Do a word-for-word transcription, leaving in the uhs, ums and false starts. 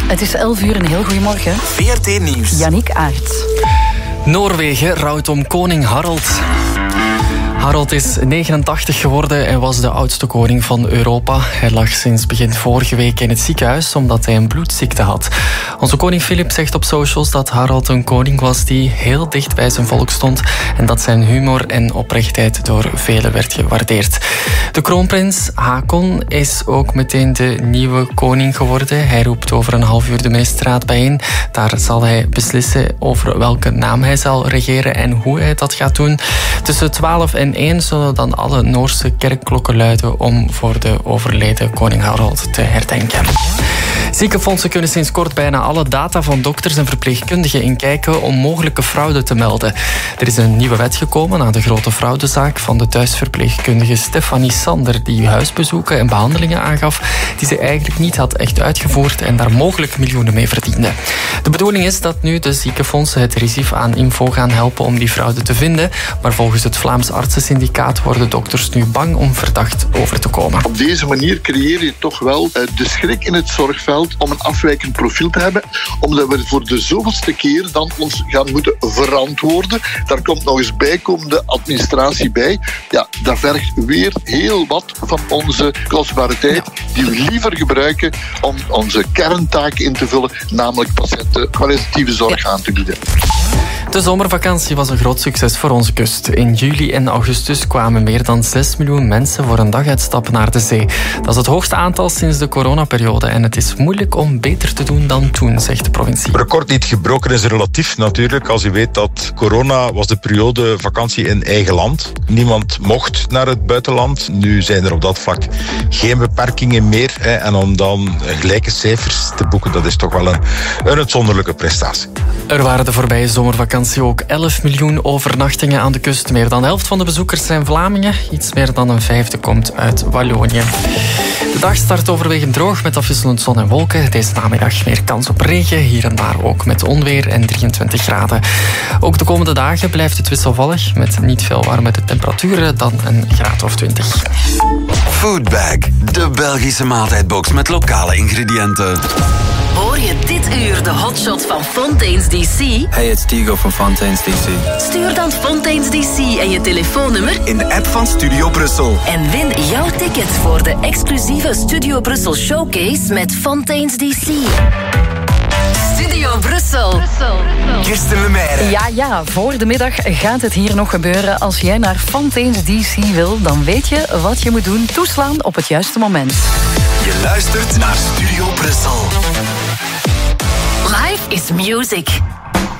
Het is elf uur, een heel goedemorgen. V R T Nieuws. Yannick Aerts. Noorwegen rouwt om koning Harald. Harald is negenentachtig geworden en was de oudste koning van Europa. Hij lag sinds begin vorige week in het ziekenhuis omdat hij een bloedziekte had. Onze koning Filip zegt op socials dat Harald een koning was die heel dicht bij zijn volk stond en dat zijn humor en oprechtheid door velen werd gewaardeerd. De kroonprins Haakon is ook meteen de nieuwe koning geworden. Hij roept over een half uur de ministerraad bijeen. Daar zal hij beslissen over welke naam hij zal regeren en hoe hij dat gaat doen. Tussen twaalf en één zullen dan alle Noorse kerkklokken luiden om voor de overleden koning Harald te herdenken. Ziekenfondsen kunnen sinds kort bijna alle data van dokters en verpleegkundigen inkijken om mogelijke fraude te melden. Er is een nieuwe wet gekomen na de grote fraudezaak van de thuisverpleegkundige Stefanie Sander, die huisbezoeken en behandelingen aangaf die ze eigenlijk niet had echt uitgevoerd en daar mogelijk miljoenen mee verdiende. De bedoeling is dat nu de ziekenfondsen het RISIF aan info gaan helpen om die fraude te vinden, maar volgens het Vlaams Artsensyndicaat worden dokters nu bang om verdacht over te komen. Op deze manier creëer je toch wel de schrik in het zorgveld om een afwijkend profiel te hebben, omdat we voor de zoveelste keer dan ons gaan moeten verantwoorden. Daar komt nog eens bijkomende administratie bij. Ja, dat vergt weer heel wat van onze kostbare tijd, die we liever gebruiken om onze kerntaak in te vullen, namelijk patiënten kwalitatieve zorg aan te bieden. De zomervakantie was een groot succes voor onze kust. In juli en augustus kwamen meer dan zes miljoen mensen voor een daguitstap naar de zee. Dat is het hoogste aantal sinds de coronaperiode en het is moeilijk om beter te doen dan toen, zegt de provincie. Het record niet gebroken is relatief natuurlijk. Als je weet dat corona was de periode vakantie in eigen land. Niemand mocht naar het buitenland. Nu zijn er op dat vlak geen beperkingen meer. En om dan gelijke cijfers te boeken, dat is toch wel een, een uitzonderlijke prestatie. Er waren de voorbije zomervakantie ook elf miljoen overnachtingen aan de kust. Meer dan de helft van de bezoekers zijn Vlamingen. Iets meer dan een vijfde komt uit Wallonië. De dag start overwegend droog met afwisselend zon en wolken. Deze namiddag meer kans op regen. Hier en daar ook met onweer en drieëntwintig graden. Ook de komende dagen blijft het wisselvallig met niet veel warmere temperaturen dan een graad of twintig. Foodbag, de Belgische maaltijdbox met lokale ingrediënten. Hoor je dit uur de hotshot van Fontaine's D C? Hey, het is Tigo van Fontaine's D C. Stuur dan Fontaine's D C en je telefoonnummer in de app van Studio Brussel. En win jouw ticket voor de exclusieve Studio Brussel Showcase met Fontaine's D C. Studio Brussel. Kirsten Lemaire. Ja, ja, voor de middag gaat het hier nog gebeuren. Als jij naar Fontaine's D C wil, dan weet je wat je moet doen. Toeslaan op het juiste moment. Je luistert naar Studio Brussel. Life is music.